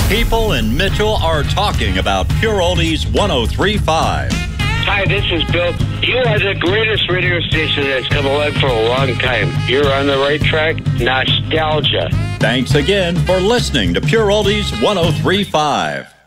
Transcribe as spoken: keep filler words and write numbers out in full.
People in Mitchell are talking about Pure Oldies one oh three point five. Hi, this is Bill. You are the greatest radio station that's come along for a long time. You're on the right track. Nostalgia. Thanks again for listening to Pure Oldies one oh three point five.